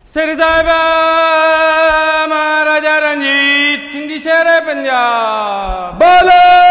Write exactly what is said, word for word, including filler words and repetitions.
श्री साहिब महाराजा रंजीत सिंह जी शेर पंजाब। बोलो